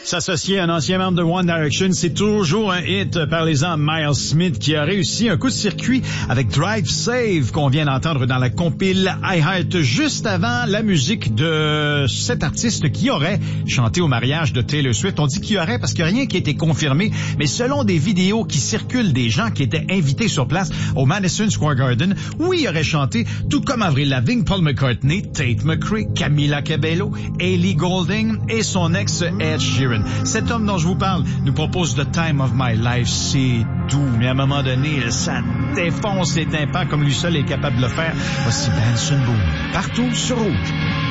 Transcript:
S'associer à un ancien membre de One Direction, c'est toujours un hit. Parlez-en à Miles Smith qui a réussi un coup de circuit avec Drive Save qu'on vient d'entendre dans la compile iHeart juste avant la musique de cet artiste qui aurait chanté au mariage de Taylor Swift. On dit qu'il y aurait parce qu'il n'y a rien qui a été confirmé, mais selon des vidéos qui circulent des gens qui étaient invités sur place au Madison Square Garden, oui, il aurait chanté, tout comme Avril Lavigne, Paul McCartney, Tate McRae, Camila Cabello, Ellie Goulding et son ex Ed Sheeran. Cet homme dont je vous parle nous propose The Time of My Life. C'est doux, mais à un moment donné, ça défonce les tympans comme lui seul est capable de le faire. Voici Benson Boone, partout sur Rouge.